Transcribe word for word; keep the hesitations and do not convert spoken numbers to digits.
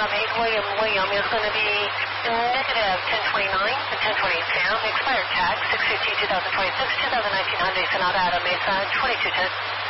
um, eight William William is going to be negative ten twenty-nine and ten twenty-two. Expired tag six fifty, twenty twenty-six, two thousand nineteen Hyundai Sonata Adam Mesa twenty-two ten.